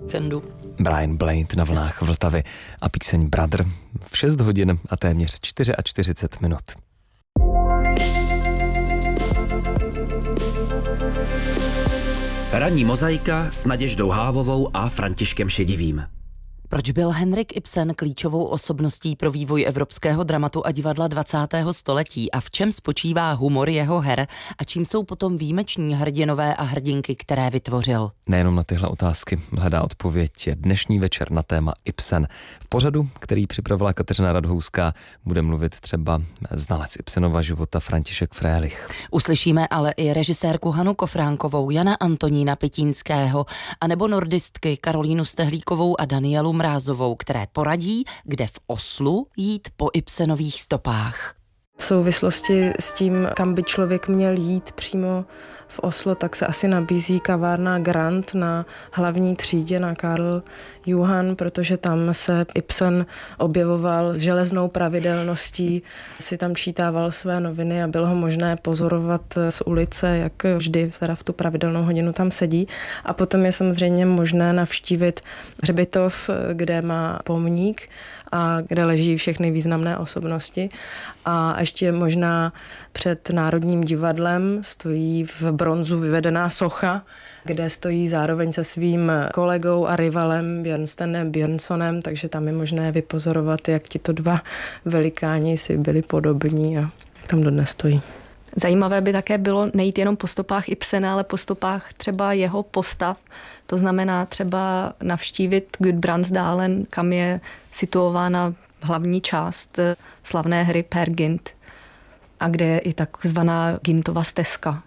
víkendu. Brian Blade na vlnách Vltavy a píseň Brother v 6 hodin a téměř 44 minut. Ranní mozaika s Naděždou Hávovou a Františkem Šedivým. Proč byl Henrik Ibsen klíčovou osobností pro vývoj evropského dramatu a divadla 20. století a v čem spočívá humor jeho her a čím jsou potom výjimeční hrdinové a hrdinky, které vytvořil? Nejenom na tyhle otázky hledá odpověď dnešní večer na téma Ibsen. V pořadu, který připravila Kateřina Radhouská, bude mluvit třeba znalec Ibsenova života František Frélich. Uslyšíme ale i režisérku Hanu Kofránkovou, Jana Antonína Pitínského anebo nordistky Karolínu Stehlíkovou a Danielu Mrázovou, které poradí, kde v Oslu jít po Ibsenových stopách. V souvislosti s tím, kam by člověk měl jít přímo v Oslo, tak se asi nabízí kavárna Grand na hlavní třídě na Karl Johan, protože tam se Ibsen objevoval s železnou pravidelností, si tam čítával své noviny a bylo ho možné pozorovat z ulice, jak vždy teda v tu pravidelnou hodinu tam sedí. A potom je samozřejmě možné navštívit hřbitov, kde má pomník a kde leží všechny významné osobnosti. A ještě možná před Národním divadlem stojí v bronzu vyvedená socha, kde stojí zároveň se svým kolegou a rivalem Björnstjenem Björnssonem, takže tam je možné vypozorovat, jak tito dva velikáni si byli podobní a tam dodnes stojí. Zajímavé by také bylo nejít jenom po stopách Ibsena, ale po stopách třeba jeho postav. To znamená třeba navštívit Gudbrandsdalen, kam je situována hlavní část slavné hry Peer Gynt a kde je i takzvaná Gyntova stezka.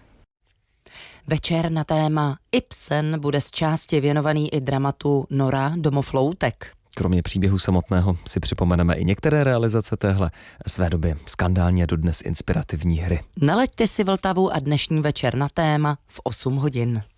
Večer na téma Ibsen bude z části věnovaný i dramatu Nora domov loutek. Kromě příběhu samotného si připomeneme i některé realizace téhle své doby skandální a dodnes inspirativní hry. Nalaďte si Vltavu a dnešní večer na téma v 8 hodin.